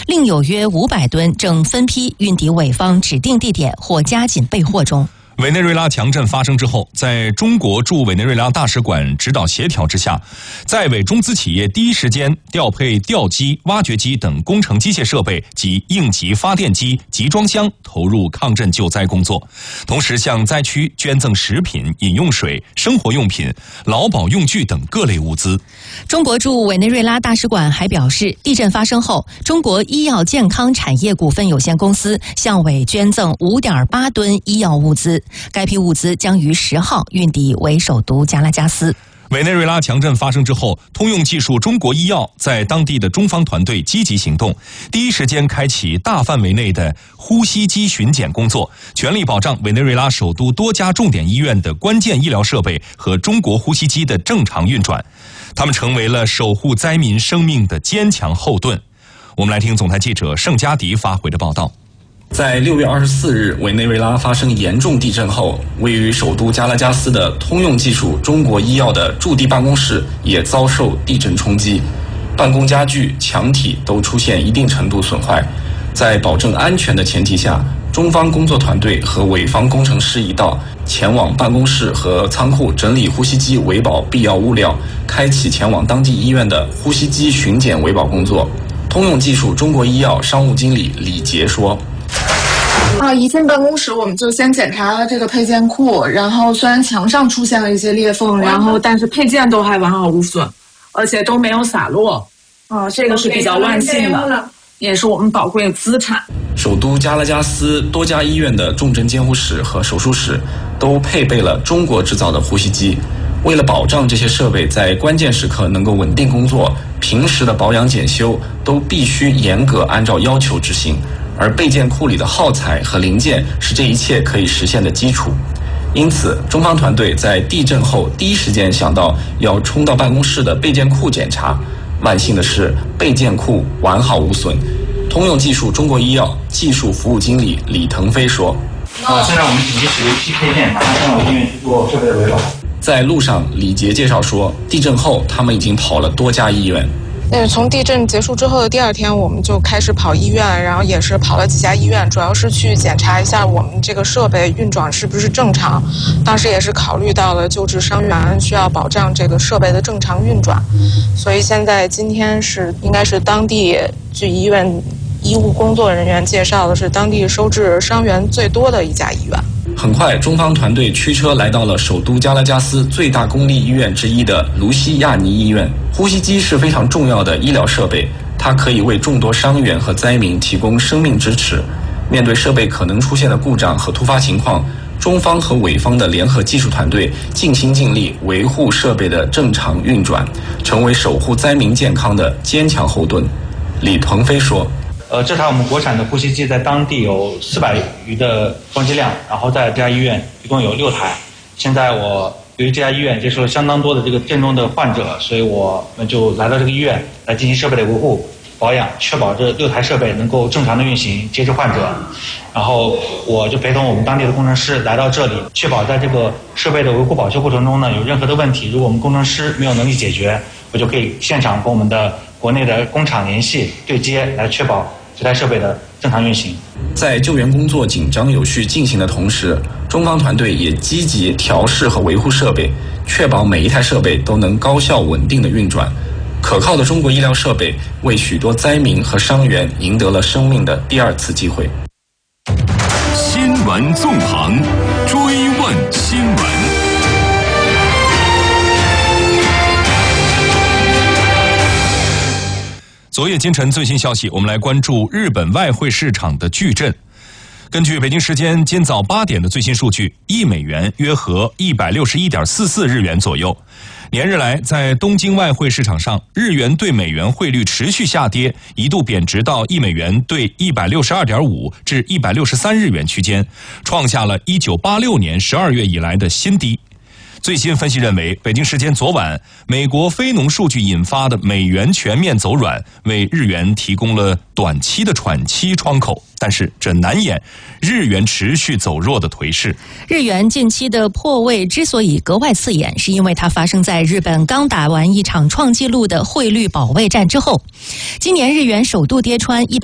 另有约500吨正分批运抵委方指定地点或加紧备货中。 委内瑞拉强震发生之后，在中国驻委内瑞拉大使馆指导协调之下，在委中资企业第一时间调配吊机、挖掘机等工程机械设备及应急发电机、集装箱投入抗震救灾工作，同时向灾区捐赠食品、饮用水、生活用品、劳保用具等各类物资。 中国驻委内瑞拉大使馆还表示，地震发生后，中国医药健康产业股份有限公司向委捐赠5.8吨医药物资。该批物资将于10号运抵委首都加拉加斯。 委内瑞拉强震发生之后，通用技术中国医药在当地的中方团队积极行动，第一时间开启大范围内的呼吸机巡检工作，全力保障委内瑞拉首都多家重点医院的关键医疗设备和中国呼吸机的正常运转。他们成为了守护灾民生命的坚强后盾。我们来听总台记者盛佳迪发回的报道。 在6月24日，委内瑞拉发生严重地震后，位于首都加拉加斯的通用技术中国医药的驻地办公室也遭受地震冲击，办公家具、墙体都出现一定程度损坏。在保证安全的前提下，中方工作团队和委方工程师一道前往办公室和仓库整理呼吸机维保必要物料，开启前往当地医院的呼吸机巡检维保工作。通用技术中国医药商务经理李杰说： 一进办公室我们就先检查了这个配件库，然后虽然墙上出现了一些裂缝，但是配件都还完好无损，而且都没有洒落。这个是比较万幸的，也是我们宝贵的资产。 首都加拉加斯多家医院的重症监护室和手术室都配备了中国制造的呼吸机。为了保障这些设备在关键时刻能够稳定工作，平时的保养检修都必须严格按照要求执行。而备件库里的耗材和零件是这一切可以实现的基础，因此中方团队在地震后第一时间想到要冲到办公室的备件库检查。万幸的是，备件库完好无损。通用技术中国医药技术服务经理李腾飞说： 现在我们紧急使用一批配件，马上向我医院去做设备的维保。 在路上，李杰介绍说，地震后他们已经跑了多家医院。 从地震结束之后的第2天，我们就开始跑医院，然后也是跑了几家医院，主要是去检查一下我们这个设备运转是不是正常。当时也是考虑到了救治伤员，需要保障这个设备的正常运转，所以今天应该是当地据医院医务工作人员介绍的是当地收治伤员最多的一家医院。 很快，中方团队驱车来到了首都加拉加斯最大公立医院之一的卢西亚尼医院。呼吸机是非常重要的医疗设备，它可以为众多伤员和灾民提供生命支持。面对设备可能出现的故障和突发情况，中方和委方的联合技术团队尽心尽力维护设备的正常运转，成为守护灾民健康的坚强后盾。李鹏飞说： 这台我们国产的呼吸机在当地有400余的装机量，然后在这家医院一共有6台。现在我由于这家医院接受了相当多的这个震中的患者，所以我们就来到这个医院来进行设备的维护保养，确保这6台设备能够正常的运行，接治患者。然后我就陪同我们当地的工程师来到这里，确保在这个设备的维护保修过程中呢，有任何的问题，如果我们工程师没有能力解决，我就可以现场跟我们的国内的工厂联系对接，来确保这台设备的正常运行。 在救援工作紧张有序进行的同时，中方团队也积极调试和维护设备，确保每一台设备都能高效稳定的运转。可靠的中国医疗设备为许多灾民和伤员赢得了生命的第2次机会。 新闻纵横，追问新闻。 昨夜今晨最新消息，我们来关注日本外汇市场的巨震。根据北京时间今早8点的最新数据，1美元约合161.44日元左右。连日来，在东京外汇市场上，日元对美元汇率持续下跌，一度贬值到1美元对162.5至163日元区间，创下了1986年12月以来的新低。最新分析认为，北京时间昨晚，美国非农数据引发的美元全面走软，为日元提供了短期的喘息窗口，但是这难掩日元持续走弱的颓势。 日元近期的破位之所以格外刺眼，是因为它发生在日本刚打完一场创纪录的汇率保卫战之后。今年日元首度跌穿